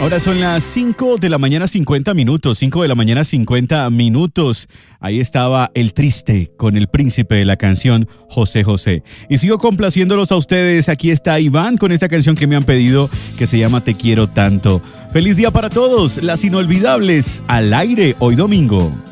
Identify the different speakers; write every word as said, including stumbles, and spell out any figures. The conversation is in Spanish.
Speaker 1: Ahora son las cinco de la mañana cincuenta minutos, cinco de la mañana cincuenta minutos. Ahí estaba El Triste con el príncipe de la canción, José José. Y sigo complaciéndolos a ustedes. Aquí está Iván con esta canción que me han pedido, que se llama Te Quiero Tanto. Feliz día para todos, las inolvidables al aire hoy domingo.